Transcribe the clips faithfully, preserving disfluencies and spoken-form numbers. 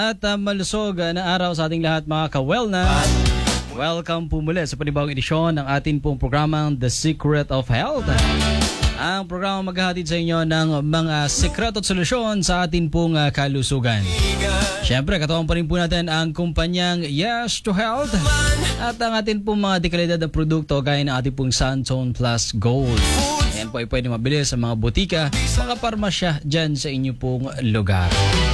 At uh, malusog uh, na araw sa ating lahat mga ka-wellness. Welcome po muli sa panibagong edisyon ng ating pong programang The Secret of Health. Ang programa maghahatid sa inyo ng mga sekreto at solusyon sa ating pong uh, kalusugan. Siyempre, katuwang pa rin po natin ang kumpanyang Yes to Health at ang ating pong mga dekalidad na produkto gaya ng ating pong Santone Plus Gold. Ayan po ay pwede mabili sa mga butika, mga parmasya dyan sa inyo pong lugar.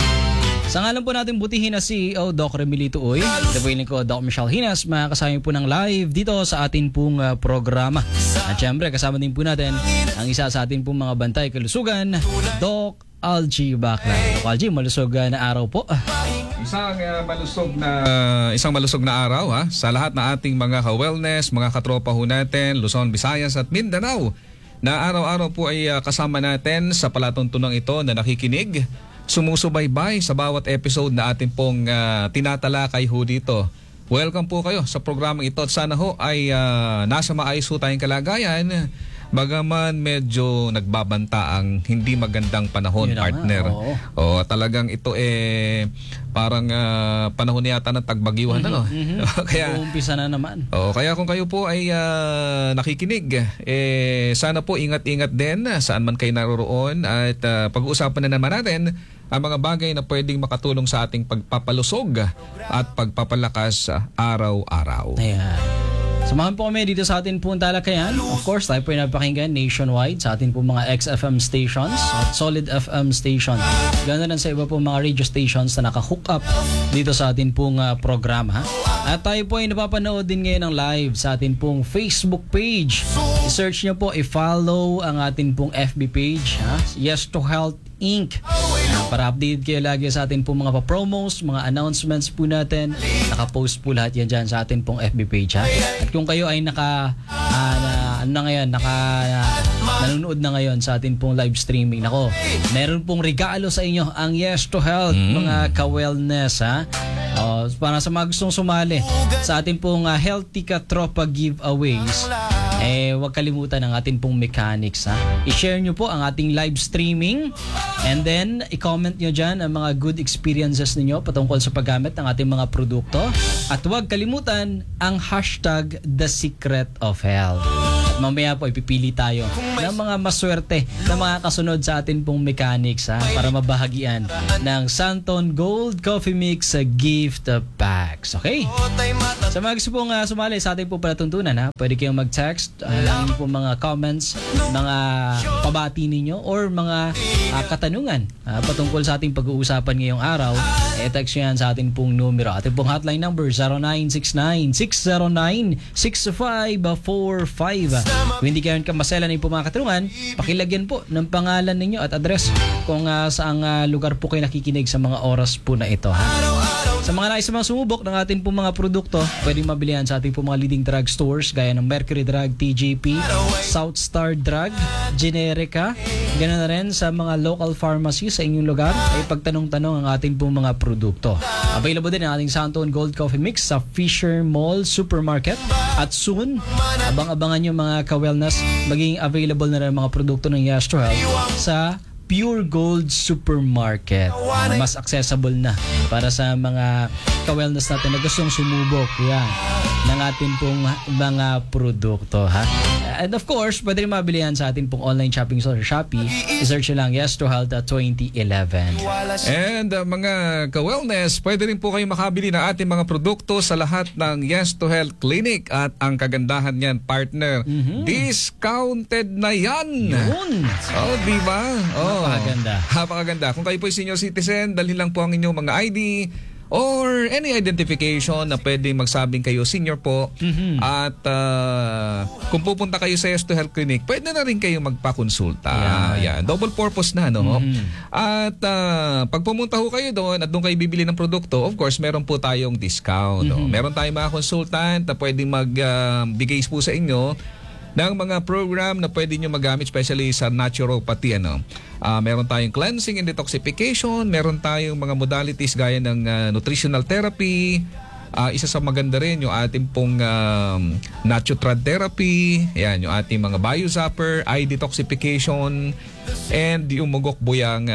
Sa ngalan po natin butihin na C E O Doc Remilito Uy, dabayin ko Doc Michelle Hinas, makakasama po ng live dito sa atin pong uh, programa. At syempre kasama din po natin ang isa sa atin pong mga bantay kalusugan, Doc Algie Baclan. Doc Algie, malusog uh, na araw po. Isang uh, malusog na uh, isang malusog na araw ha sa lahat na ating mga ka-wellness, mga katropa ho natin, Luzon, Visayas at Mindanao, na araw-araw po ay uh, kasama natin sa palatuntunang ito na nakikinig, sumusubaybay sa bawat episode na ating pong uh, tinatalakay ho dito. Welcome po kayo sa programang ito at sana ho ay uh, nasa maayos ho tayong kalagayan, bagaman medyo nagbabanta ang hindi magandang panahon, yun partner. O talagang ito eh parang uh, panahon yata ng tagbagyuhan, mm-hmm, ano? Mm-hmm. Kaya uumpisa na naman. O kaya kung kayo po ay uh, nakikinig, eh sana po ingat-ingat din saan man kayo naroroon at uh, pag-uusapan na naman natin ang mga bagay na pwedeng makatulong sa ating pagpapalusog at pagpapalakas araw-araw. Ayan. Samahan po kami dito sa atin pong talakayan. Of course, tayo po ay napakinggan nationwide sa atin pong mga X F M stations at Solid F M station. Ganoon rin sa iba pong mga radio stations na naka-hook up dito sa atin pong uh, programa. At tayo po ay napapanood din ngayon ng live sa atin pong Facebook page. I-search nyo po, i-follow ang atin pong F B page, ha? Yes to Health Incorporated. Para update kayo lagi sa atin pong mga pa-promos, mga announcements po natin. Naka-post po lahat yan dyan sa atin pong F B page, ha? At kung kayo ay naka uh, na, ano na ngayon, naka uh, nanonood na ngayon sa atin pong live streaming, nako, meron pong regalo sa inyo ang Yes to Health, mm. mga ka-wellness, ha? Uh, para sa mga gustong sumali sa atin pong uh, Healthy Katropa giveaways, eh huwag kalimutan ang ating pong mechanics, ha? I-share nyo po ang ating live streaming and then i-comment nyo dyan ang mga good experiences ninyo patungkol sa paggamit ng ating mga produkto at huwag kalimutan ang hashtag The Secret of Health. At mamaya po ipipili tayo ng mga maswerte na mga kasunod sa ating pong mechanics, ha? Para mabahagian ng Santone Gold Coffee Mix gift packs. Okay? Sa mga gusto pong uh, sumali sa ating pong palatuntunan, ha? Pwede kayong mag-text uh, lang po mga comments, mga pabati ninyo or mga uh, katanungan uh, patungkol sa ating pag-uusapan ngayong araw. E text nyo yan sa ating pong numero. Ating pong hotline number zero nine six nine, six zero nine, six five four five. Kung hindi kayo kamasela ng po mga katanungan, pakilagyan po ng pangalan ninyo at address kung uh, saang uh, lugar po kayo nakikinig sa mga oras po na ito, ha? Sa mga nais mga sumubok ng ating pong mga produkto, pwedeng mabilihan sa ating pong mga leading drug stores gaya ng Mercury Drug, T J P, South Star Drug, Generica. Ganoon na rin sa mga local pharmacy sa inyong lugar ay pagtanong-tanong ang ating pong mga produkto. Available din ang ating Santone Gold Coffee Mix sa Fisher Mall Supermarket at soon, abang-abangan nyo mga ka-wellness, maging available na rin mga produkto ng Yes to Health sa Pure Gold Supermarket. Uh, mas accessible na para sa mga ka-wellness natin na gustong sumubok yan ng ating pong mga produkto, ha? And of course, pwede rin mabilihan sa ating pong online shopping store Shopee. I-search lang Yes to Health twenty eleven. And uh, mga ka-wellness, pwede rin po kayo makabili ng ating mga produkto sa lahat ng Yes to Health Clinic at ang kagandahan niyan, partner, mm-hmm, discounted na yan. Yun. Oh, di ba? Oh. Napakaganda. Napakaganda. Kung kayo po senior citizen, dalhin lang po ang inyong mga I D or any identification na pwede magsabing kayo senior po. Mm-hmm. At uh, kung pupunta kayo sa Yes to Health Clinic, pwede na rin kayo magpakonsulta. Yeah. Yan. Double purpose na, no? Mm-hmm. At uh, pag pumunta ho kayo doon at doon kayo bibili ng produkto, of course, meron po tayong discount. Mm-hmm. No? Meron tayong mga consultant na pwedeng magbigay uh, po sa inyo ng mga program na pwede nyo magamit, especially sa naturopathy. Ano? Uh, meron tayong cleansing and detoxification, meron tayong mga modalities gaya ng uh, nutritional therapy. Uh, isa sa maganda rin yung ating pong um, Natutrad therapy, yan, yung ating mga biozapper, eye detoxification, and yung Mugok Buyang uh,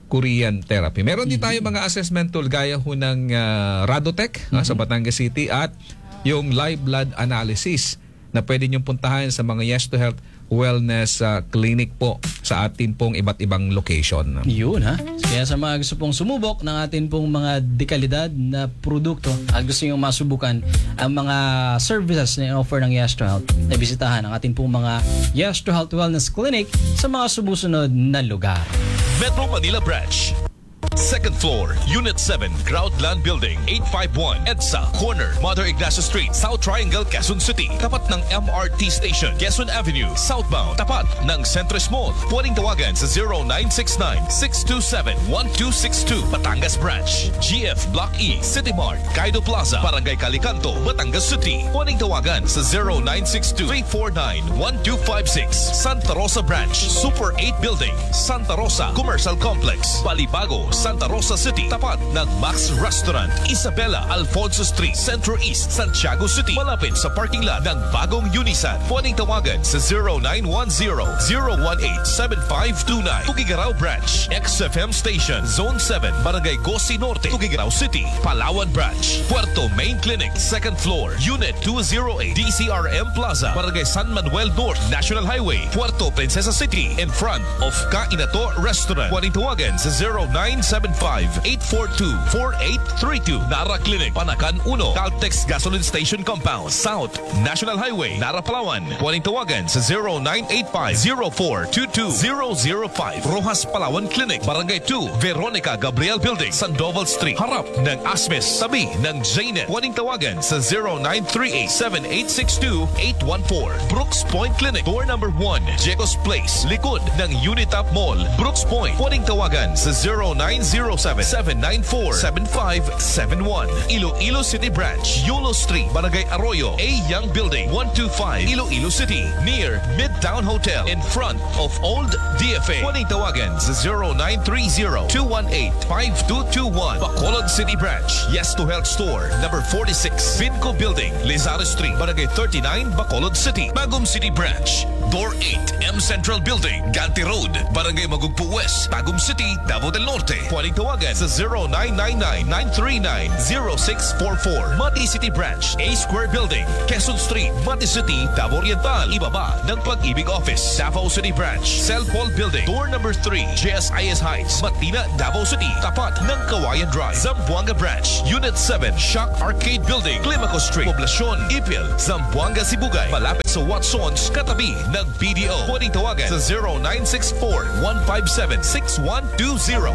Korean therapy. Meron din tayo mga assessment tool gaya ho ng uh, Radotech ah, sa Batangas City at yung live blood analysis na pwede niyong puntahan sa mga Yes to Health Wellness uh, Clinic po sa atin pong iba't ibang location. Yun ha. Kaya sa mga gusto pong sumubok ng atin pong mga dekalidad na produkto at gusto nyo masubukan ang mga services na offer ng Yes to Health, na bisitahan ang atin pong mga Yes to Health Wellness Clinic sa mga sumusunod na lugar. Metro Manila Branch. Second floor, Unit seven, Groundland Building, eight fifty-one, EDSA, corner, Mother Ignacio Street, South Triangle, Quezon City. Tapat ng M R T Station, Quezon Avenue, southbound. Tapat ng Centris Mall. Pwedeng tawagan sa zero nine six nine, six two seven, one two six two. Batangas Branch. G F Block E, City Mart, Kaido Plaza, Barangay Calicanto, Batangas City. Pwedeng tawagan sa zero nine six two, three four nine, one two five six. Santa Rosa Branch, Super eight Building, Santa Rosa Commercial Complex, Balibago, Santa Rosa City, tapat ng Max Restaurant, Isabela Alfonso Street, Centro East, Santiago City, malapit sa parking lot ng bagong Unisan. Pwedeng tawagan sa zero nine one zero, zero one eight, seven five two nine. Tugigaraw Branch, X F M Station, Zone seven, Barangay Gosi Norte, Tugigaraw City, Palawan Branch, Puerto Main Clinic, second floor, Unit two oh eight, D C R M Plaza, Barangay San Manuel North, National Highway, Puerto Princesa City, in front of Kainato Restaurant. Pwedeng tawagan sa zero nine seven five, eight four two, four eight three two. Nara Clinic, Panakan one, Caltex Gasoline Station Compound, South National Highway, Nara Palawan. Pwedeng tawagan sa zero nine eight five, zero four two two zero zero five. Rojas Palawan Clinic, Barangay two, Veronica Gabriel Building, Sandoval Street, harap ng Asmes, tabi ng Jnet. Pwedeng tawagan sa zero nine three eight, seven eight six two, eight one four. Brooks Point Clinic, door number one, Jecos Place, likod ng Unitap Mall, Brooks Point. Pwedeng tawagan sa zero nine zero seven, seven nine four, seven five seven one. Iloilo City Branch, Yulo Street, Barangay Arroyo, A Young Building, one two five, Iloilo City, near Midtown Hotel, in front of Old D F A. Pwedeng tawagan sa zero nine three zero, two one eight, five two two one. Bacolod City Branch, Yes to Health Store, number forty-six, Vinco Building, Lizaro Street, Barangay thirty-nine, Bacolod City. Bagum City Branch, Door eight, M Central Building, Ganti Road, Barangay Magugpo West, Tagum City, Davao del Norte. Pwedeng tawagan sa zero nine nine nine, nine three nine, zero six four four. Mati City Branch, A Square Building, Quezon Street, Mati City, Davao Oriental. Ibaba ng Pag-ibig Office. Davao City Branch, Cellpol Building, door number three, J S I S Heights, Matina, Davao City. Tapat ng Kawayan Drive. Zamboanga Branch, Unit seven, Shock Arcade Building, Climaco Street, Poblacion, Ipil, Zamboanga, Sibugay. Malapit sa Watsons, katabi ng P D O. Pwedeng tawagan sa zero nine six four, one five seven, six one two zero.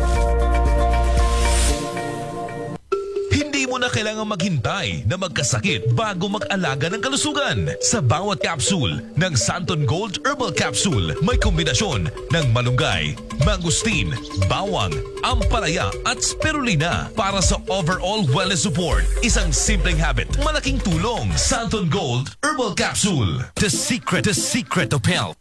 Hindi mo na kailangang maghintay na magkasakit bago mag-alaga ng kalusugan. Sa bawat capsule ng Santon Gold Herbal Capsule, may kombinasyon ng malunggay, mangustin, bawang, ampalaya at spirulina para sa overall wellness support. Isang simpleng habit, malaking tulong. Santon Gold Herbal Capsule. The secret, the secret of health.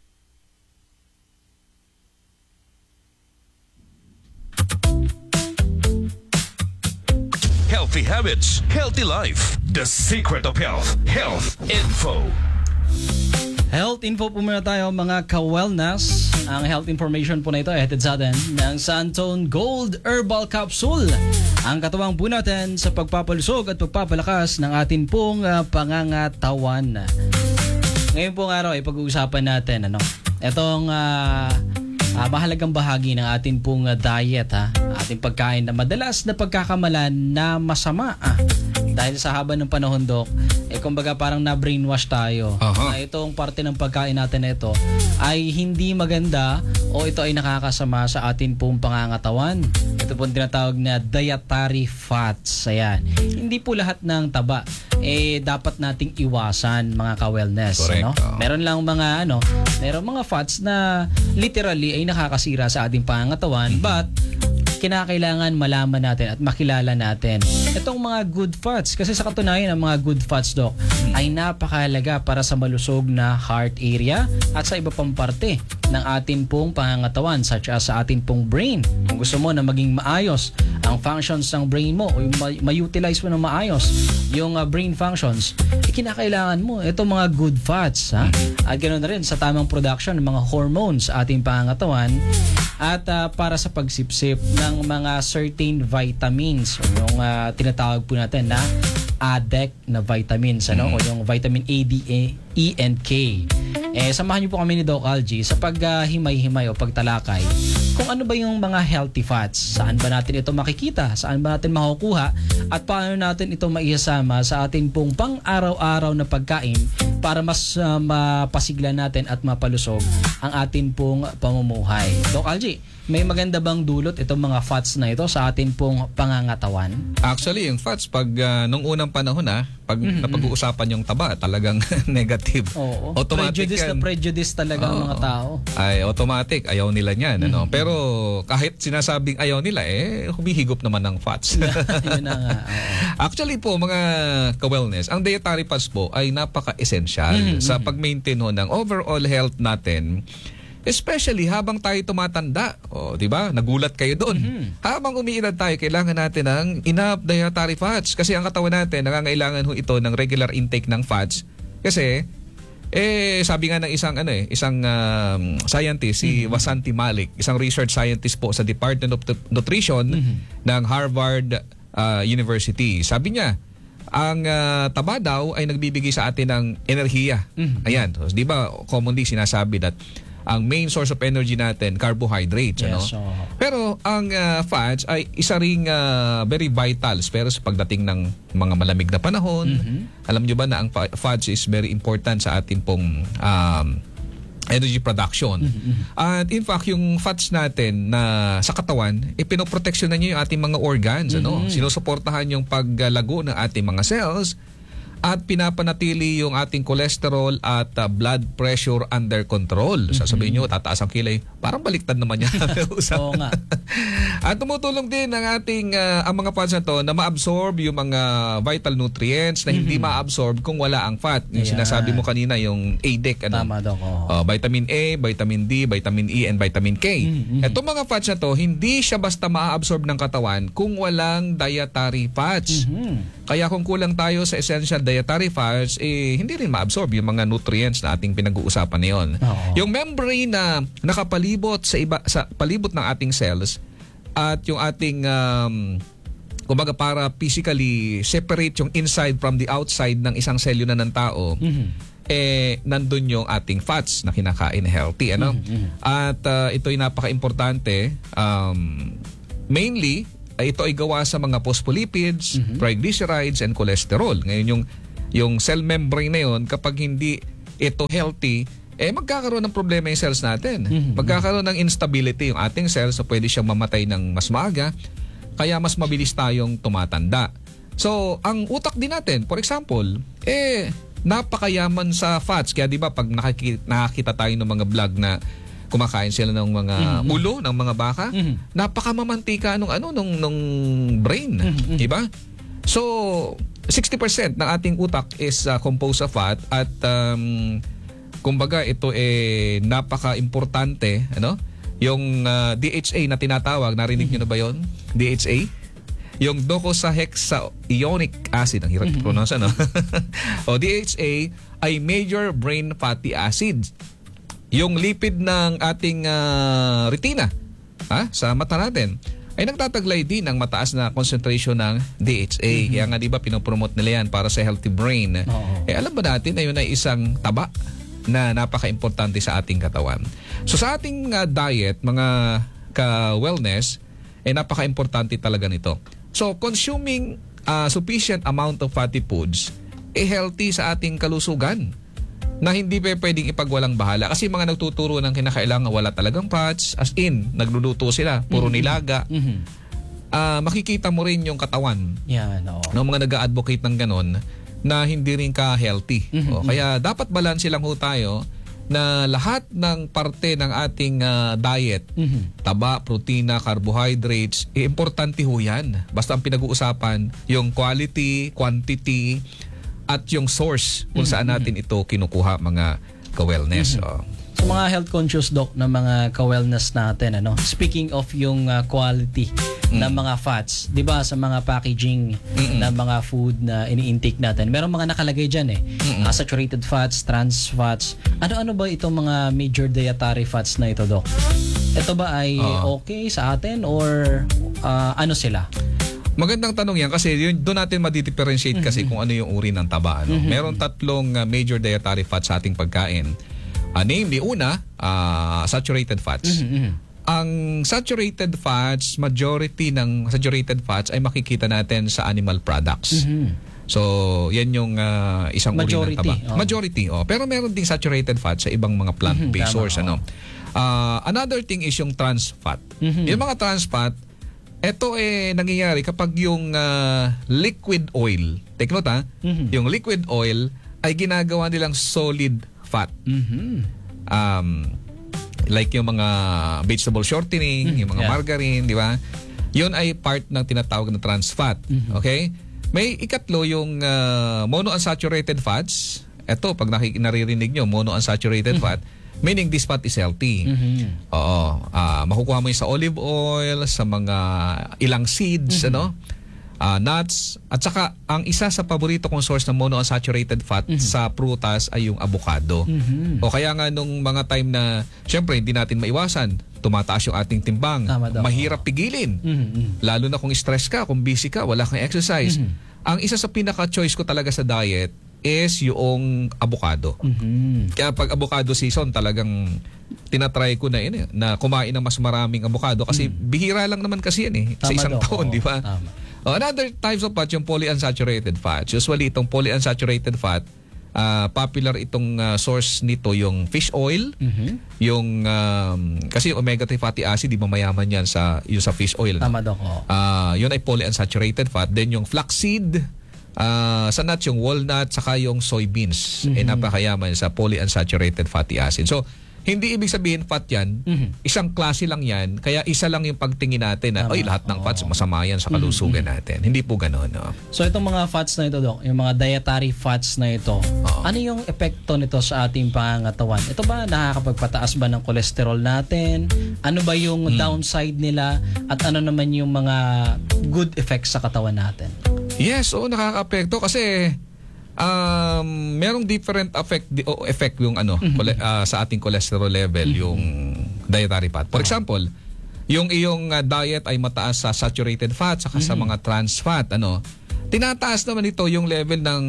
Healthy habits, healthy life. The secret of health. Health info. Health info po muna tayo mga ka-wellness. Ang health information po na ito ay hatid sa atin ng Santon Gold Herbal Capsule. Ang katuwang po natin sa pagpapalusog at pagpapalakas ng atin pong uh, pangangatawan. Ngayon pong araw ay pag-uusapan natin ano, itong uh, uh, mahalagang bahagi ng atin pong uh, diet, ha? Ating pagkain na madalas na pagkakamalan na masama. Ah. Dahil sa haba ng panahon, Dok, eh kumbaga parang na-brainwash tayo. Uh-huh. Na itong parte ng pagkain natin na ito ay hindi maganda o ito ay nakakasama sa atin pong pangangatawan. Ito po tinatawag na dietary fats. Ayan. Hindi po lahat ng taba eh dapat nating iwasan mga ka-wellness. Ano? Meron lang mga ano, meron mga fats na literally ay nakakasira sa ating pangangatawan, but kinakailangan malaman natin at makilala natin itong mga good fats. Kasi sa katunayan, ang mga good fats, Doc, ay napakahalaga para sa malusog na heart area at sa iba pang parte ng atin pong pangangatawan such as sa atin pong brain. Kung gusto mo na maging maayos ang functions ng brain mo o yung ma- ma-utilize mo ng maayos yung uh, brain functions, eh, kinakailangan mo itong mga good fats, ha? At ganoon na rin sa tamang production ng mga hormones sa ating pangangatawan at uh, para sa pagsipsip ng mga certain vitamins o yung uh, tinatawag po natin na A D E C na vitamins, ano? Mm. O yung vitamin A, D, E, and K. Eh, samahan niyo po kami ni Doc Algie sa paghimay-himay uh, o pagtalakay kung ano ba yung mga healthy fats, saan ba natin ito makikita, saan ba natin makukuha, at paano natin ito maisasama sa ating pong pang-araw-araw na pagkain para mas uh, mapasigla natin at mapalusog ang atin pong pamumuhay. Doc Algie, may maganda bang dulot itong mga fats na ito sa atin pong pangangatawan? Actually, yung fats, pag uh, nung unang panahon na, pag Mm-hmm. napag-uusapan yung taba, talagang negative. Oo. Automatic Prejudice na yan. prejudice talaga ang Oo. mga tao. Ay, automatic. Ayaw nila niyan. Ano? Pero kahit sinasabing ayaw nila, eh, humihigop naman ng fats. Yun na nga. Oo. Actually po, mga ka-wellness, ang dietary fats po ay napaka-essential Mhm, sa pag-maintain ho ng overall health natin. Especially habang tayo tumatanda. O, di ba? Nagulat kayo doon. Mhm. Habang umiidad tayo, kailangan natin ng enough dietary fats. Kasi ang katawan natin, nangangailangan ho ito ng regular intake ng fats. Kasi, eh, sabi nga ng isang, ano eh, isang um, scientist, si Vasanti Malik, isang research scientist po sa Department of Nutrition ng Harvard uh, University. Sabi niya, ang uh, taba daw ay nagbibigay sa atin ng enerhiya. Mhm. Ayan. So, di ba, commonly sinasabi that ang main source of energy natin, carbohydrates. ano? Yes, oo. Pero ang uh, fats ay isa ring uh, very vital. Pero sa pagdating ng mga malamig na panahon, Mhm. alam nyo ba na ang fa- fats is very important sa ating pong um, energy production. At in fact, yung fats natin na sa katawan, eh, pinoproteksyonan niya yung ating mga organs. Ano? Sinusuportahan yung paglago ng ating mga cells at pinapanatili yung ating cholesterol at uh, blood pressure under control. Sasabihin nyo, tataas ang kilay. Parang baliktad naman yan. Oo nga. At tumutulong din ang ating uh, ang mga fats na to na ma-absorb yung mga vital nutrients na hindi ma-absorb kung wala ang fat. Yung Ayan. sinasabi mo kanina, yung A D E C. Ano? Tama, Doc. Oo. Uh, vitamin A, vitamin D, vitamin E, and vitamin K. Itong mga fats na to, hindi siya basta ma-absorb ng katawan kung walang dietary fats. Mhm. Kaya kung kulang tayo sa essential dietary fats, eh, hindi rin ma-absorb yung mga nutrients na ating pinag-uusapan ngayon. Oo. Yung membrane na nakapalibot sa iba sa palibot ng ating cells at yung ating um, kumbaga para physically separate yung inside from the outside ng isang selula ng tao, Mhm. eh nandun yung ating fats na kinakain healthy, ano? At uh, ito ay napaka-importante, um, mainly ay ito ay gawa sa mga phospholipids, triglycerides, and cholesterol. Ngayon yung yung cell membrane na yun, kapag hindi ito healthy, eh magkakaroon ng problema yung cells natin. Magkakaroon ng instability yung ating cells, so pwede siyang mamatay ng mas maaga, kaya mas mabilis tayong tumatanda. So, ang utak din natin, for example, eh napakayaman sa fats. Kaya di ba pag nakikita, nakakita tayo ng mga vlog na kumakain sila ng mga ulo ng mga baka, Mhm. napakamamantika nung ano nung nung brain, di ba? So, sixty percent ng ating utak is uh, composed of fat at um, kumbaga ito eh napaka-importante, ano? Yung uh, D H A na tinatawag, narinig niyo na ba 'yon? D H A? Yung docosahexaenoic acid, ang hirap i-pronounce, ano? O D H A ay major brain fatty acid. Yung lipid ng ating uh, retina, ha, sa mata natin, ay nagtataglay din ng mataas na concentration ng D H A. Kaya nga di ba pinopromote nila yan para sa healthy brain. Oo. Eh alam ba natin na yun ay isang taba na napaka-importante sa ating katawan. So sa ating uh, diet, mga ka-wellness, eh napaka-importante talaga nito. So consuming uh, sufficient amount of fatty foods, eh healthy sa ating kalusugan, na hindi pa pwedeng ipagwalang bahala. Kasi mga nagtuturo ng kinakailangan wala talagang fats, as in, nagluluto sila, puro nilaga. Mhm. Ah, makikita mo rin yung katawan Yan, oo. ng mga nag-a-advocate ng ganon na hindi rin ka-healthy. O, kaya dapat balanse lang ho tayo na lahat ng parte ng ating ah, diet, Mhm. taba, protina, carbohydrates, eh, importante ho yan. Basta ang pinag-uusapan, yung quality, quantity, at yung source kung saan natin ito kinukuha, mga ka-wellness. O. Sa mga health conscious doc na mga ka-wellness natin, ano, speaking of yung uh, quality mm. ng mga fats, 'di ba, sa mga packaging Mm-mm. ng mga food na ini-intake natin, merong mga nakalagay diyan eh. Uh, saturated fats, trans fats. Ano-ano ba itong mga major dietary fats na ito, doc? Ito ba ay uh, okay sa atin or uh, ano sila? Magandang tanong yan kasi yun, doon natin ma-differentiate mm-hmm. kasi kung ano yung uri ng taba. Ano? Mm-hmm. Meron tatlong uh, major dietary fats sa ating pagkain. Uh, namely, una, uh, saturated fats. Mm-hmm. Ang saturated fats, majority ng saturated fats ay makikita natin sa animal products. Mm-hmm. So, yan yung uh, isang majority, uri ng taba. Oh. Majority, oh. Pero meron ding saturated fats sa ibang mga plant-based mm-hmm. source. Ano? Uh, another thing is yung trans fat. Mm-hmm. Yung mga trans fat, ito eh nangyayari kapag yung uh, liquid oil, take note ha, mm-hmm. yung liquid oil ay ginagawa nilang solid fat. Mm-hmm. Um, like yung mga vegetable shortening, mm-hmm. yung mga yeah. margarine, di ba? Yun ay part ng tinatawag na trans fat. Mm-hmm. Okay? May ikatlo yung uh, monounsaturated fats. Ito, pag nakik- naririnig nyo, monounsaturated mm-hmm. fat, meaning this fat is healthy. Mm-hmm. Oo. Uh, makukuha mo yun sa olive oil, sa mga ilang seeds, mm-hmm. ano? Uh, nuts. At saka, ang isa sa paborito kong source ng monounsaturated fat mm-hmm. sa prutas ay yung avocado. Mm-hmm. O kaya nga nung mga time na, syempre, hindi natin maiwasan, tumataas yung ating timbang. Mahirap pigilin. Mm-hmm. Lalo na kung stress ka, kung busy ka, wala kang exercise. Mm-hmm. Ang isa sa pinaka-choice ko talaga sa diet is yung avocado. Mm-hmm. Kaya pag avocado season, talagang tinatry ko na yun eh, na kumain ng mas maraming avocado kasi mm. bihira lang naman kasi yan eh, tama sa isang taon, di ba? Oh, another types of fat, yung polyunsaturated fat. Usually, itong polyunsaturated fat, uh, popular itong uh, source nito, yung fish oil, mm-hmm. yung, um, kasi yung omega three fatty acid, di ba mayaman yan sa, yung sa fish oil. Tama daw ko. Uh, yun ay polyunsaturated fat. Then yung flaxseed, Uh, sa nuts, yung walnut, saka yung soybeans, mm-hmm. eh napakayaman sa polyunsaturated fatty acid. So, hindi ibig sabihin fat yan, mm-hmm. isang klase lang yan, kaya isa lang yung pagtingin natin na, oy, lahat ng fats masama yan sa kalusugan mm-hmm. natin. Hindi po gano'n. No? So, itong mga fats na ito, Doc, yung mga dietary fats na ito, uh-huh. ano yung epekto nito sa ating pangangatawan? Ito ba, nakakapagpataas ba ng kolesterol natin? Ano ba yung mm. downside nila? At ano naman yung mga good effects sa katawan natin? Yes, oo, nakaka-apekto kasi um, merong different effect o effect yung ano mm-hmm. kole, uh, sa ating cholesterol level mm-hmm. yung dietary fat. For example, yung iyong uh, diet ay mataas sa saturated fat saka mm-hmm. sa mga trans fat, ano. Tinataas naman ito yung level ng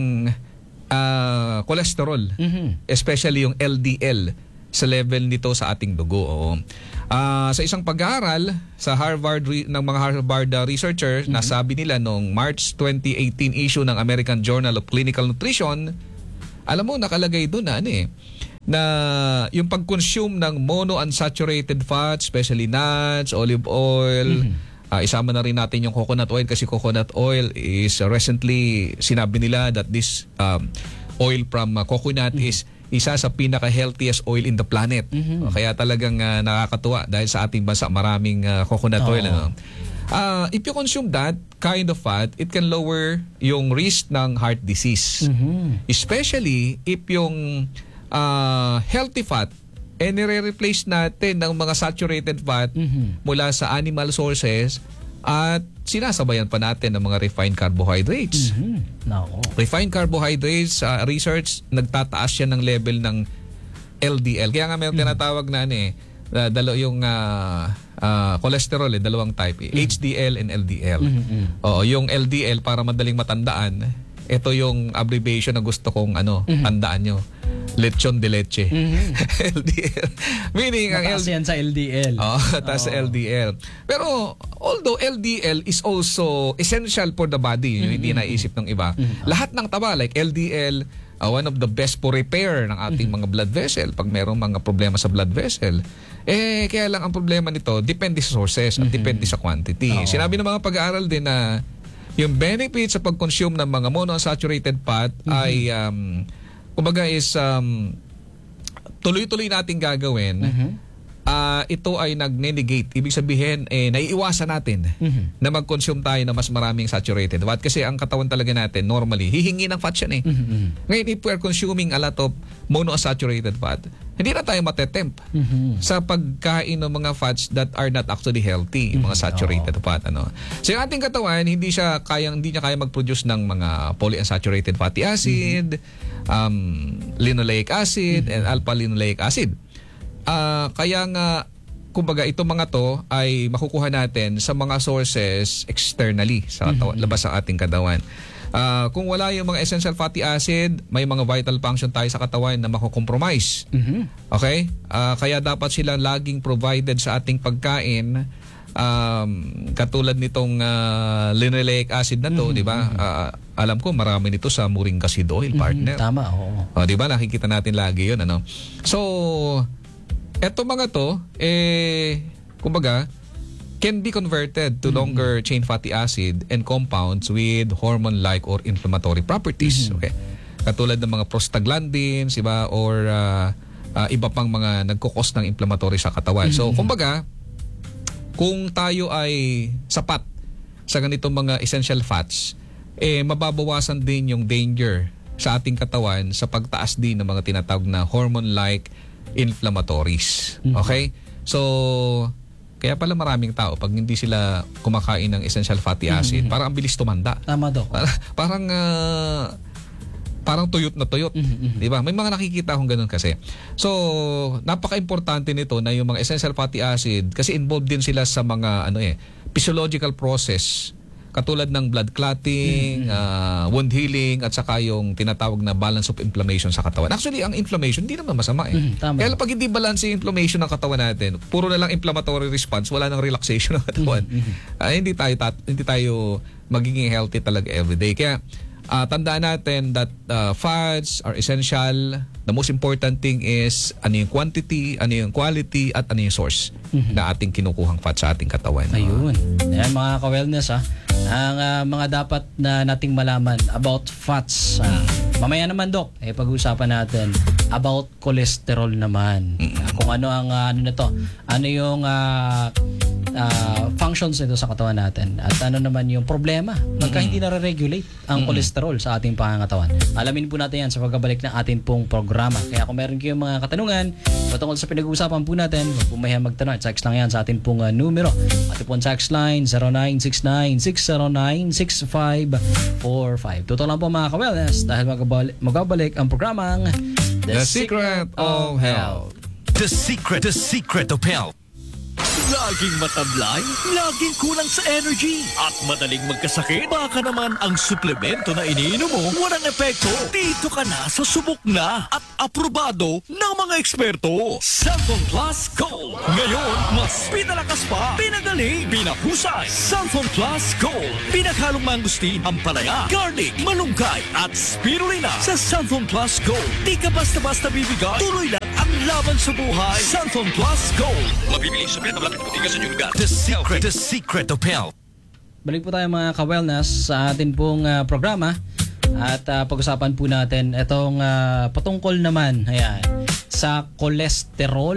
uh, cholesterol, mm-hmm. especially yung L D L sa level nito sa ating dugo. Oo. Uh, sa isang pag-aaral sa Harvard re- ng mga Harvard uh, researchers, mm-hmm. nasabi nila noong March twenty eighteen issue ng American Journal of Clinical Nutrition, alam mo nakalagay doon na ano eh, na yung pag-consume ng monounsaturated fats, especially nuts, olive oil, mm-hmm. uh, isama na rin natin yung coconut oil kasi coconut oil is uh, recently sinabi nila that this um, oil from uh, coconut mm-hmm. is isa sa pinaka-healthiest oil in the planet. Mm-hmm. Kaya talagang uh, nakakatuwa dahil sa ating bansa maraming uh, coconut oh. oil. Ano? Uh, if you consume that kind of fat, it can lower yung risk ng heart disease. Mm-hmm. Especially if yung uh, healthy fat, eh nire-replace natin ng mga saturated fat mm-hmm. mula sa animal sources at sinasabayan pa natin ng mga refined carbohydrates. Mm-hmm. No. Refined carbohydrates, uh, research, nagtataas yan ng level ng L D L. Kaya nga may mm-hmm. tinatawag na ano eh, uh, dalo yung uh, uh, cholesterol eh, dalawang type eh, mm-hmm. H D L and L D L. Mm-hmm. Oo, yung L D L para madaling matandaan, ito yung abbreviation na gusto kong ano, mm-hmm. tandaan nyo. Lechon de leche. Mm-hmm. L D L. Meaning, ang L D L. yan sa L D L. Oh, taas sa L D L. Pero, although L D L is also essential for the body, mm-hmm. hindi naisip ng iba, mm-hmm. lahat ng taba, like L D L, uh, one of the best for repair ng ating mm-hmm. mga blood vessel pag mayroong mga problema sa blood vessel. Eh, kaya lang ang problema nito, depende sa sources at mm-hmm. depende sa quantity. Oh. Sinabi ng mga pag-aaral din na yung benefit sa pag-consume ng mga monounsaturated fat mm-hmm. ay um, kumbaga is um, tuloy-tuloy nating gagawin. Mm-hmm. Uh, ito ay nag-negate. Ibig sabihin, eh, naiiwasan natin mm-hmm. na mag-consume tayo na mas maraming saturated fat. Kasi ang katawan talaga natin, normally, hihingi ng fat yan eh. Mm-hmm. Ngayon, if we're consuming a lot of monounsaturated fat, hindi na tayo matetempt Mhm. sa pagkain ng mga fats that are not actually healthy, mga saturated fat, ano. So yung ating katawan, hindi siya kayang hindi niya kaya mag-produce ng mga polyunsaturated fatty acid, um, linoleic acid, and alpha linoleic acid. Ah, kaya nga kumbaga itong mga to ay makukuha natin sa mga sources externally sa katawan, labas sa ating katawan. Ah, kung wala yung mga essential fatty acid, may mga vital function tayo sa katawan na mako-compromise. Mhm. Okay? Ah, kaya dapat silang laging provided sa ating pagkain. Um, katulad nitong ah, linoleic acid na to, di ba? Ah, alam ko marami nito sa moringa seed oil, partner. Tama, oo. O, di ba? Nakikita natin lagi yun, ano? So, eto mga to, eh, kumbaga, can be converted to longer chain fatty acid and compounds with hormone-like or inflammatory properties. Okay? Katulad ng mga prostaglandins, iba, or uh, uh, iba pang mga nagkukos ng inflammatory sa katawan. So, kumbaga, kung tayo ay sapat sa ganitong mga essential fats, eh, mababawasan din yung danger sa ating katawan sa pagtaas din ng mga tinatawag na hormone-like inflammatories. Okay? So, kaya pala maraming tao, pag hindi sila kumakain ng essential fatty acid, parang ang bilis tumanda. Tama, Dok. Parang, parang, ah, parang tuyot na tuyot. Di ba? May mga nakikita akong ganun kasi. So, napaka-importante nito na yung mga essential fatty acid, kasi involved din sila sa mga ano eh, physiological process. Katulad ng blood clotting, ah, wound healing, at saka yung tinatawag na balance of inflammation sa katawan. Actually, ang inflammation, hindi naman masama eh. Mhm, tama. Kaya lang pag hindi balance yung inflammation ng katawan natin, puro na lang inflammatory response, wala nang relaxation ng katawan. Ah, hindi tayo tat- hindi tayo magiging healthy talaga everyday. Kaya ah, tandaan natin that ah, fats are essential. The most important thing is ano yung quantity, ano yung quality, at ano yung source na ating kinukuhang fat sa ating katawan. Ayun. Ayan mga ka-wellness ha. Ang ah, mga dapat na nating malaman about fats. Ah, mamaya naman, Dok, eh, pag-usapan natin about cholesterol naman. Ah, kung ano ang ah, ano na to, ano yung ah, ah, functions nito sa katawan natin. At ano naman yung problema pagka hindi nare-regulate ang cholesterol sa ating pangangatawan. Alamin po natin yan sa pagbabalik ng ating pong programa. Kaya kung meron kayong mga katanungan patungkol sa pinag-uusapan po natin, huwag po mahiya magtanong. Text lang yan sa ating pong uh, numero. Ating pong text line zero nine six nine six zero nine six five four five. Totoo lang po mga ka-wellness dahil magbabalik, magbabalik ang programang The Secret of Health. The secret, the secret of health. Laging matablay, laging kulang sa energy, at madaling magkasakit. Baka naman ang suplemento na iniinom mo walang epekto. Dito ka na sa subok na at aprobado ng mga eksperto. Cellphone Plus Gold. Ngayon, mas pinalakas pa, pinagaling, pinahusay. Cellphone Plus Gold. Pinaghalong mangustin, ampalaya, garlic, malunggay, at spirulina. Sa Cellphone Plus Gold, di ka basta-basta bibigay. Tuloy lang ang laban sa buhay. Cellphone Plus Gold. Mabibili sa pinatablapit puti ka sa inyong lugar. The secret, the secret of health. Balik po tayo mga ka-wellness sa atin pong ah, programa at ah, pag-usapan po natin itong ah, patungkol naman ayan, sa cholesterol.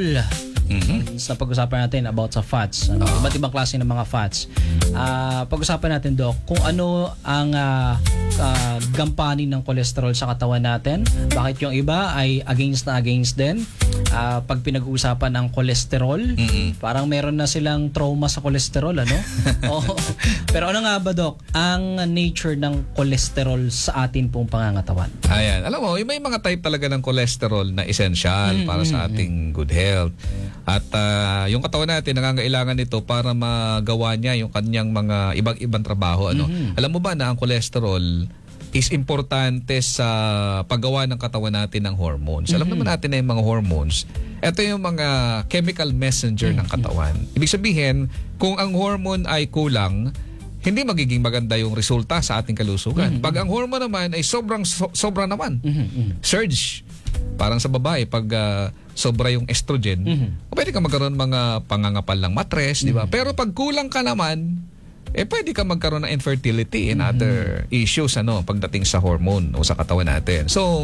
Sa pag-usapan natin about sa fats, ano, iba't ibang klase ng mga fats. Ah, pag-usapan natin, Doc, kung ano ang ah, ah, gampanin ng cholesterol sa katawan natin. Bakit yung iba ay against na against din? Ah, pag pinag-uusapan ng cholesterol, parang meron na silang trauma sa cholesterol, ano? Oo. Pero ano nga ba, Doc, ang nature ng cholesterol sa atin pong pangangatawan? Ayan. Alam mo, may mga type talaga ng cholesterol na essential para sa ating good health. At ah, yung katawan natin, nangangailangan nito para magawa niya yung kanyang mga ibang-ibang trabaho. Ano? Alam mo ba na ang cholesterol is importante sa paggawa ng katawan natin ng hormones. Alam naman natin na yung mga hormones, ito yung mga chemical messenger ng katawan. Ibig sabihin, kung ang hormone ay kulang, hindi magiging maganda yung resulta sa ating kalusugan. Pag ang hormone naman ay sobrang so, sobra naman, surge. Parang sa babae, pag ah, sobra yung estrogen, pwede ka magkaroon ng mga pangangapal ng matres, di ba? Pero pag kulang ka naman, eh pwede ka magkaroon ng infertility and other issues ano pagdating sa hormone o sa katawan natin. So,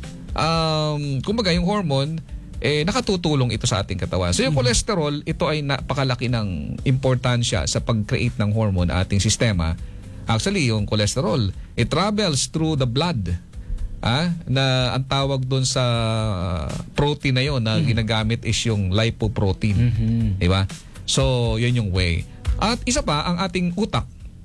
um, kumbaga yung hormone, eh nakatutulong ito sa ating katawan. So yung cholesterol, ito ay napakalaki ng importansya sa pag-create ng hormone sa ating sistema. Actually, yung cholesterol, it travels through the blood ah, na ang tawag doon sa protein na yon na ginagamit is yung lipoprotein. Mhm. Di ba? So, yun yung way. At isa pa, ang ating utak.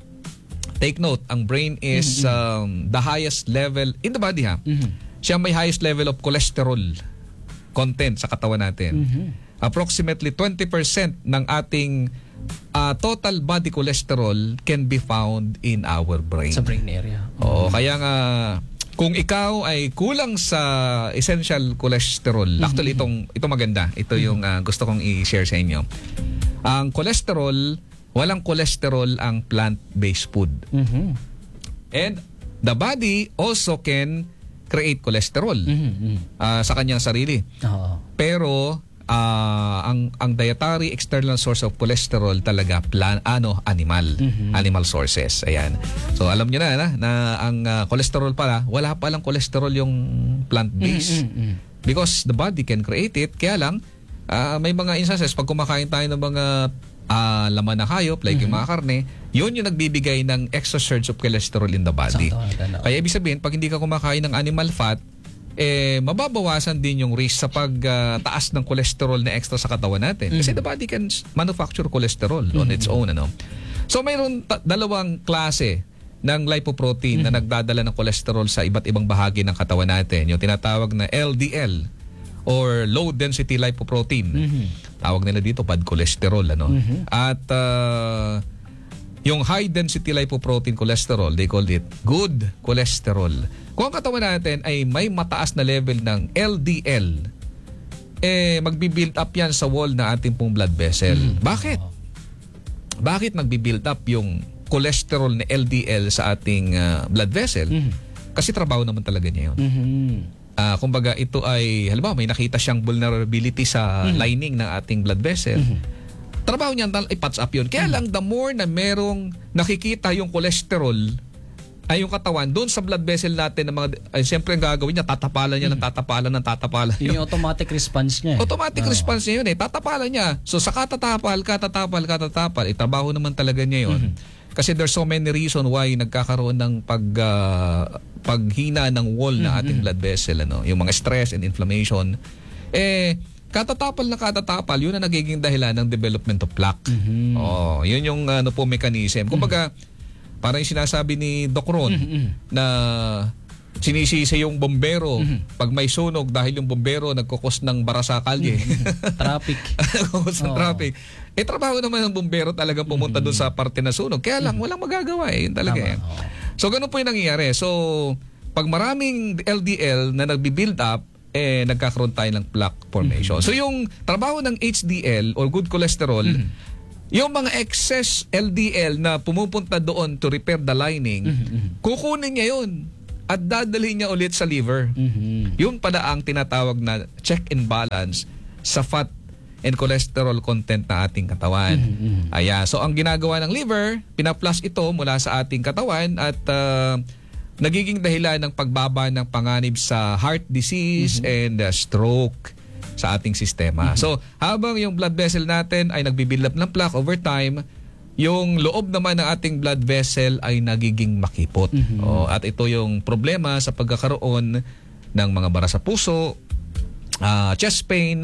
Take note, ang brain is um, the highest level in the body ha. Mhm. Siya may highest level of cholesterol content sa katawan natin. Mhm. Approximately twenty percent ng ating uh, total body cholesterol can be found in our brain. Sa brain area. Oo, kaya nga kung ikaw ay kulang sa essential cholesterol, actually itong ito maganda. Ito yung uh, gusto kong i-share sa inyo. Ang cholesterol, walang cholesterol ang plant-based food. Mhm. And the body also can create cholesterol Mhm. uh, sa kanyang sarili. Oo. Pero uh, ang ang dietary external source of cholesterol talaga plan ano animal Mhm. animal sources. Ayan. So alam niyo na na, na ang uh, cholesterol pala, wala pa lang cholesterol yung plant-based. Mhm. Because the body can create it. Kaya lang uh, may mga instances pag kumakain tayo ng mga uh, laman ng hayop like yung mga karne, yun yung nagbibigay ng extra surge of cholesterol in the body. Sakto, Kaya ibig sabihin, pag hindi ka kumakain ng animal fat, eh mababawasan din yung risk sa pagtaas ng cholesterol na extra sa katawan natin. Kasi the body can manufacture cholesterol on its own. Ano? So mayroon ta- dalawang klase ng lipoprotein na nagdadala ng cholesterol sa iba't ibang bahagi ng katawan natin. Yung tinatawag na L D L or low density lipoprotein. Tawag nila dito bad cholesterol. Ano? At uh, yung high density lipoprotein cholesterol, they call it good cholesterol. Kung ang katawan natin ay may mataas na level ng L D L, eh magbi-build up yan sa wall na ating pong blood vessel. Bakit? Bakit magbi-build up yung cholesterol na L D L sa ating uh, blood vessel? Kasi trabaho naman talaga niya yun. Mhm. Uh, kumbaga ito ay, halimbawa may nakita siyang vulnerability sa lining ng ating blood vessel. Trabaho niyan ay patch up yun. Kaya lang the more na merong nakikita yung cholesterol ay yung katawan doon sa blood vessel natin na mga ay siyempre ang gagawin niya tatapalan niya ng tatapalan ng tatapalan. Yun yung automatic response niya. Eh. Automatic response niya yun eh. Tatapalan niya. So sa katatapal, katatapal, katatapal, eh, trabaho naman talaga niya yun. Kasi there's so many reason why nagkakaroon ng pag uh, paghina ng wall na ating blood vessel, ano, yung mga stress and inflammation. Eh katatapal na katatapal, yun ang nagiging dahilan ng development of plaque. Oh, yun yung ano po mechanism. Kumbaga, parang yung sinasabi ni Doc Ron na sinisisi yung bombero pag may sunog dahil yung bombero nagkukos ng bara sa kalye. Traffic. Nagkukos ng Oo. traffic. Eh, trabaho naman ng bombero talagang pumunta doon sa parte na sunog. Kaya lang, walang magagawa eh. Yun talaga Tama, eh. oo. So, ganun po yung nangyayari. So, pag maraming L D L na nagbi-build up, eh, nagkakaroon tayo ng plaque formation. So, yung trabaho ng H D L or good cholesterol, yung mga excess L D L na pumupunta doon to repair the lining, kukunin niya yun at dadalhin niya ulit sa liver. Mhm. Yun pala ang tinatawag na check and balance sa fat and cholesterol content na ating katawan. Ayan. So, ang ginagawa ng liver, pinaplas ito mula sa ating katawan at uh, nagiging dahilan ng pagbaba ng panganib sa heart disease and uh, stroke sa ating sistema. So, habang yung blood vessel natin ay nagbibuild up ng plaque over time, yung loob naman ng ating blood vessel ay nagiging makipot. O, at ito yung problema sa pagkakaroon ng mga bara sa puso, uh, chest pain,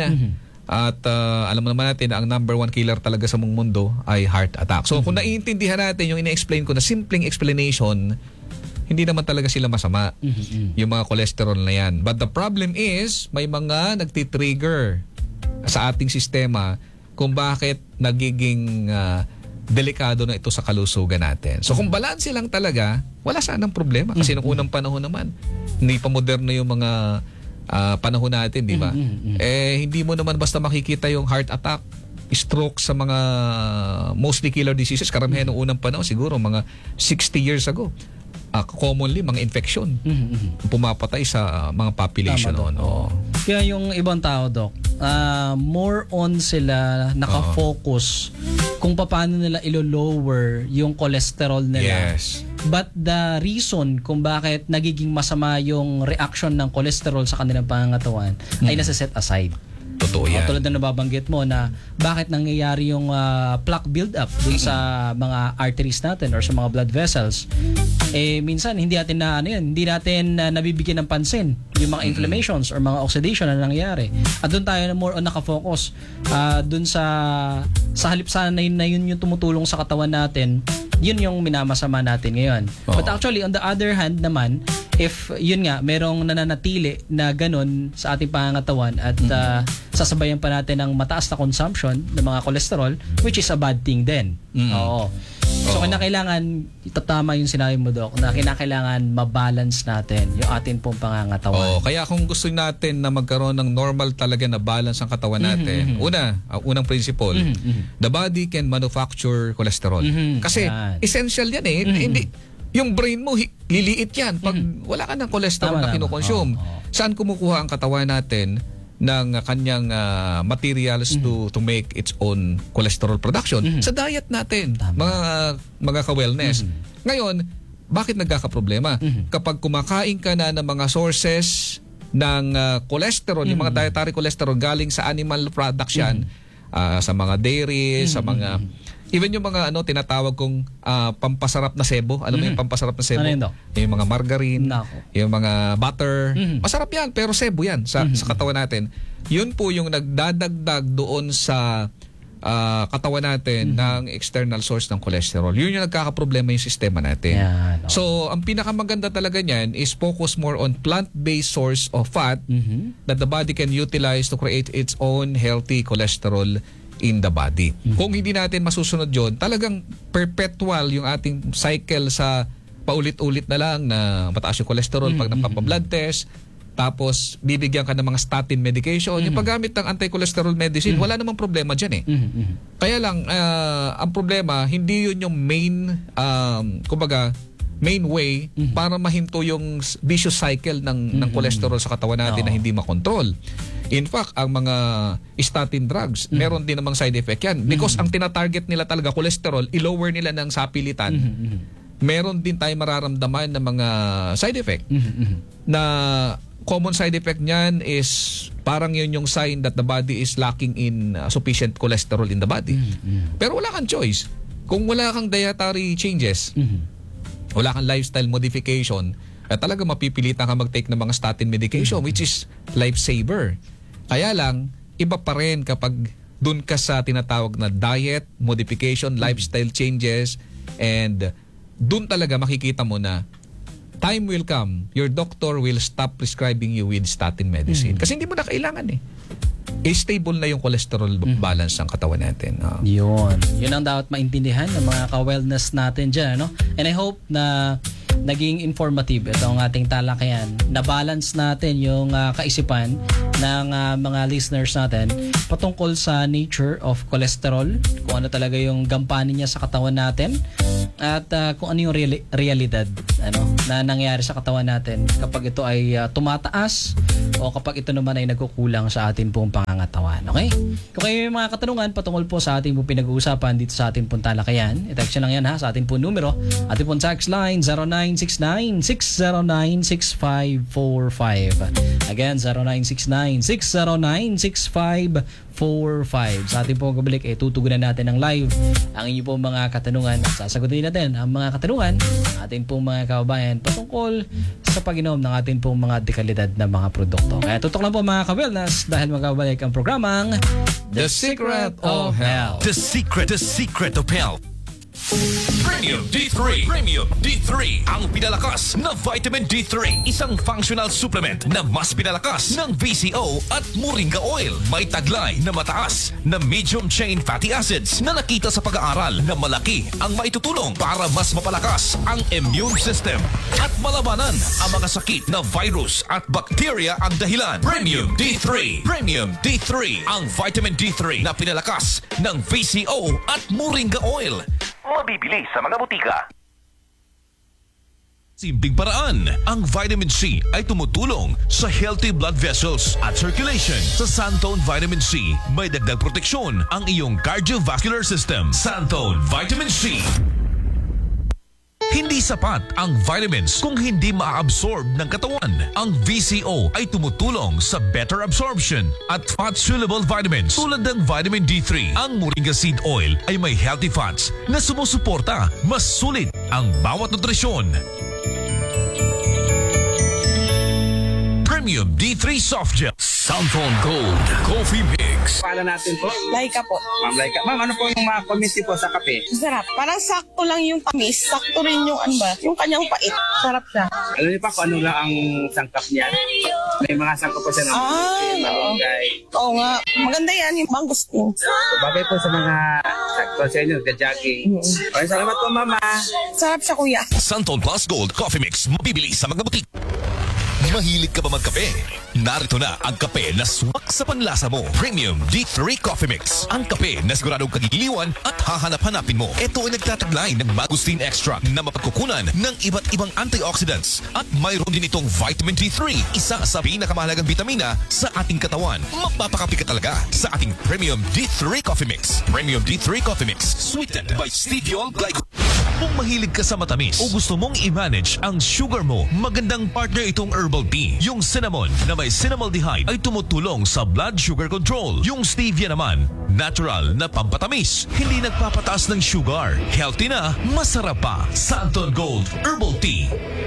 at uh, alam mo naman natin na ang number one killer talaga sa mong mundo ay heart attack. So, kung naiintindihan natin yung ina-explain ko na simpleng explanation, hindi naman talaga sila masama, yung mga cholesterol na yan. But the problem is, may mga nagtitrigger sa ating sistema kung bakit nagiging uh, delikado na ito sa kalusugan natin. So kung balanse lang talaga, wala sanang problema. Kasi nung unang panahon naman, hindi pa moderno yung mga uh, panahon natin, di ba? Eh, hindi mo naman basta makikita yung heart attack, stroke sa mga mostly killer diseases. Karamihan nung unang panahon, siguro mga sixty years ago. Uh, commonly, mga infection pumapatay sa uh, mga population Tama, noon. Doc. Oo. Kaya yung ibang tao, Doc, ah, more on sila nakafocus kung paano nila ilo-lower yung cholesterol nila. Yes. But the reason kung bakit nagiging masama yung reaction ng cholesterol sa kanilang pangangatawan ay nasa set aside. Totoo yan. Tulad na nababanggit mo na bakit nangyayari yung uh, plaque build-up dun sa mga arteries natin or sa mga blood vessels. Eh, minsan, hindi natin na, ano yan, hindi natin uh, nabibigyan ng pansin yung mga inflammations or mga oxidation na nangyayari. At doon tayo na more on nakafocus uh, doon sa sa halip sana na yun, na yun yung tumutulong sa katawan natin, yun yung minamasama natin ngayon. Oo. But actually, on the other hand naman, if yun nga, merong nananatili na ganun sa ating pangangatawan at uh, sasabayan pa natin ng mataas na consumption ng mga cholesterol, which is a bad thing din. Mm. Oo. So, Oo. kinakailangan, itatama yung sinabi mo, Doc, na kinakailangan mabalance natin yung atin pong pangangatawan. Oh, kaya kung gusto natin na magkaroon ng normal talaga na balance ang katawan natin, Mhm, mhm. una, ang unang principle, Mhm, mhm. the body can manufacture cholesterol. Mhm, Kasi yan. essential yan eh. Mhm. Hindi yung brain mo hi- liliit yan pag wala ka ng cholesterol Tama, na tama. kinokonsume. Oo, oo. Saan kumukuha ang katawan natin ng uh, kanyang uh, materials to to make its own cholesterol production? Mhm. Sa diet natin, Tama. mga mga ka-wellness. Mhm. Ngayon, bakit nagkakaproblema? Mhm. Kapag kumakain ka na ng mga sources ng uh, cholesterol, yung mga dietary cholesterol galing sa animal products yan, ah, sa mga dairy, sa mga even yung mga ano tinatawag kong ah, pampasarap na sebo. Alam mo yung pampasarap na sebo? Ano yun, Doc? Yung mga margarine, Nako. yung mga butter. Mhm. Masarap yan, pero sebo yan sa, sa katawan natin. Yun po yung nagdadagdag doon sa ah, katawan natin ng external source ng cholesterol. Yun yung nagkakaproblema yung sistema natin. Yan, okay. So, ang pinakamaganda talaga niyan is focus more on plant-based source of fat Mhm. that the body can utilize to create its own healthy cholesterol in the body. Kung hindi natin masusunod yon, talagang perpetual yung ating cycle sa paulit-ulit na lang na mataas yung cholesterol pag napapa-blood test, tapos bibigyan ka ng mga statin medication. Yung paggamit ng anti-cholesterol medicine, wala namang problema dyan eh. Mhm, mhm. Kaya lang, ah, ang problema, hindi yun yung main, um, kumbaga, main way para mahinto yung s- vicious cycle ng, ng cholesterol sa katawan natin na Oo. hindi makontrol. In fact, ang mga statin drugs, meron din namang side effect yan. Because ang tinatarget nila talaga, cholesterol, i-lower nila ng sapilitan. Meron din tayo mararamdaman ng mga side effect Mhm, mhm. na common side effect niyan is parang yun yung sign that the body is lacking in uh, sufficient cholesterol in the body. Pero wala kang choice. Kung wala kang dietary changes, Mhm. wala kang lifestyle modification, eh, talaga mapipilitan ka mag-take ng mga statin medication which is lifesaver. Kaya lang, iba pa rin kapag dun ka sa tinatawag na diet, modification, lifestyle changes, and dun talaga makikita mo na time will come, your doctor will stop prescribing you with statin medicine. Kasi hindi mo na kailangan eh. Eh, stable na yung cholesterol balance ng katawan natin. Ah. Yun. Yun ang dapat maintindihan ng mga ka-wellness natin dyan. Ano? And I hope na naging informative ito ang ating talakayan. Na-balance natin yung uh, kaisipan ng uh, mga listeners natin patungkol sa nature of cholesterol, kung ano talaga yung gampanin niya sa katawan natin, at uh, kung ano yung reali- realidad ano, na nangyayari sa katawan natin kapag ito ay uh, tumataas o kapag ito naman ay nagkukulang sa ating pong pangangatawan. Okay? Kung kayo may mga katanungan patungkol po sa ating pong pinag-uusapan dito sa ating pong talakayan, i-text nyo lang yan ha sa ating pong numero. Ating pong text line zero nine six nine, six zero nine, six five four five. Again, zero nine six nine, six zero nine, six five four five. Sa ating pong kabalik, eh, tutugunan natin ng live ang inyong pong mga katanungan at sasagutin natin ang mga katanungan ng ating pong mga kababayan patungkol sa pag-inom ng ating pong mga dekalidad na mga produkto. Kaya tutok lang po mga ka-wellness dahil magkabalik ang programang The Secret of Health. The secret, the secret of health. Premium D three. Premium D three. Ang pinalakas na vitamin D three. Isang functional supplement na mas pinalakas ng V C O at Moringa Oil. May taglay na mataas na medium chain fatty acids na nakita sa pag-aaral na malaki ang maitutulong para mas mapalakas ang immune system at malabanan ang mga sakit na virus at bacteria ang dahilan. Premium D three. Premium D three. Ang vitamin D three na pinalakas ng V C O at Moringa Oil. Mabibili sa mga butika. Simpleng paraan, ang vitamin C ay tumutulong sa healthy blood vessels at circulation. Sa Santone Vitamin C, may dagdag proteksyon ang iyong cardiovascular system. Santone Vitamin C. Hindi sapat ang vitamins kung hindi ma-absorb ng katawan. Ang V C O ay tumutulong sa better absorption at fat-soluble vitamins tulad ng vitamin D three. Ang Moringa Seed Oil ay may healthy fats na sumusuporta. Mas sulit ang bawat nutrisyon. Premium D three Soft Gel. Santon Gold Coffee Mix. Pala natin po. Laika po. Ma'am Laika. Ma'am, ano po yung mga committee po sa kape? Sarap. Parang sakto lang yung tamis. Sakto rin yung ano ba? Yung kanyang pait. Sarap siya. Alam niyo pa kung ano lang ang sangkap niya? May mga sangkap po siya ng Ah, malunggay. Oo nga. Maganda yan yung mangustin. So, bagay po sa mga sakto sa inyo, nagja-jogging. Okay, salamat po, mama. Sarap siya, kuya. Santon Plus Gold Coffee Mix. Mabibili sa mga butik. Mahilig ka ba magkape? Narito na ang kape na swak sa panlasa mo. Premium D three Coffee Mix. Ang kape na siguradong kagigiliwan at hahanap-hanapin mo. Ito ay nagtataglay ng Mangosteen Extract na mapagkukunan ng iba't ibang antioxidants. At mayroon din itong vitamin D three, isa sa pinakamahalagang vitamina sa ating katawan. Mapapakapi ka talaga sa ating Premium D three Coffee Mix. Premium D three Coffee Mix. Sweetened by stevia glycol. Kung mahilig ka sa matamis o gusto mong i-manage ang sugar mo, magandang partner itong herbal tea. Yung cinnamon na may cinnamaldehyde ay tumutulong sa blood sugar control. Yung stevia naman, natural na pampatamis. Hindi nagpapataas ng sugar. Healthy na, masarap pa. Santon Gold Herbal Tea.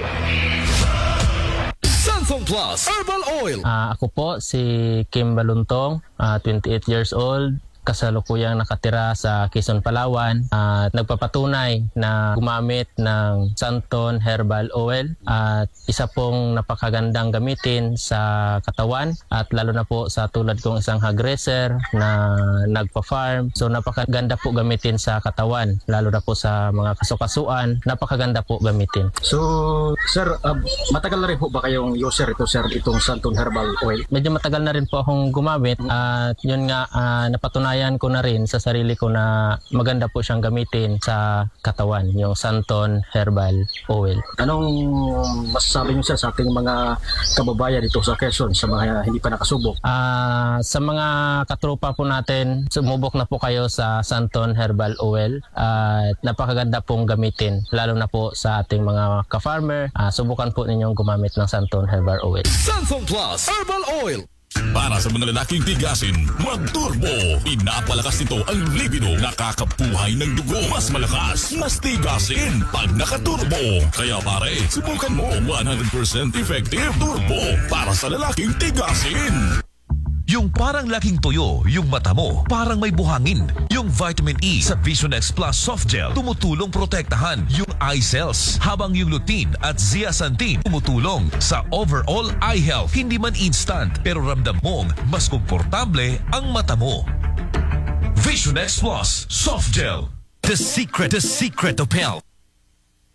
Santon Plus Herbal Oil. Ah, ako po si Kim Baluntong, ah, twenty-eight years old. Kasalukuyang nakatira sa Quezon, Palawan at nagpapatunay na gumamit ng Santon Herbal Oil at isa pong napakagandang gamitin sa katawan at lalo na po sa tulad kong isang hog raiser na nagpa-farm. So napakaganda po gamitin sa katawan lalo na po sa mga kasukasuan. Napakaganda po gamitin. So, sir, uh, matagal na rin po ba kayong user ito, sir, itong Santon Herbal Oil? Medyo matagal na rin po akong gumamit at yun nga uh, napatunayan ko na rin sa sarili ko na maganda po siyang gamitin sa katawan, yung Santon Herbal Oil. Anong masasabi niyo, sir, sa ating mga kababayan dito sa Quezon, sa mga hindi pa nakasubok? Ah, sa mga katropa po natin, sumubok na po kayo sa Santon Herbal Oil at napakaganda pong gamitin, lalo na po sa ating mga ka-farmer. Ah, subukan po ninyong gumamit ng Santon Herbal Oil. Santon Plus Herbal Oil. Para sa mga lalaking tigasin, mag-turbo. Pinapalakas nito ang libido. Nakakapuhay ng dugo. Mas malakas, mas tigasin pag nakaturbo. Kaya pare, subukan mo one hundred percent effective turbo para sa lalaking tigasin. Yung parang laking tuyo, yung mata mo, parang may buhangin. Yung vitamin E sa Vision X Plus Soft Gel tumutulong protektahan yung eye cells. Habang yung lutein at zeaxanthin tumutulong sa overall eye health. Hindi man instant, pero ramdam mong mas komportable ang mata mo. Vision X Plus Soft Gel. The secret, the secret of health.